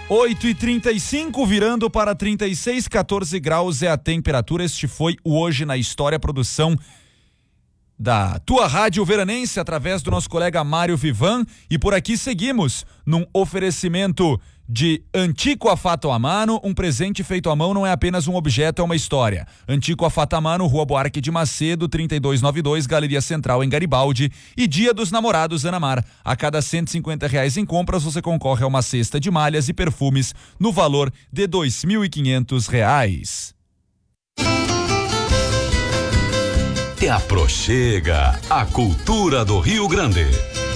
8h35, virando para 36, 14 graus é a temperatura. Este foi o Hoje na História, produção da tua rádio veranense, através do nosso colega Mário Vivan. E por aqui seguimos num oferecimento de Antico Afata a Mano. Um presente feito à mão não é apenas um objeto, é uma história. Antico Afata a Mano, Rua Buarque de Macedo, 3292, Galeria Central, em Garibaldi. E Dia dos Namorados, Anamar. A cada R$150 em compras, você concorre a uma cesta de malhas e perfumes no valor de R$2.500. Te aproxega a cultura do Rio Grande.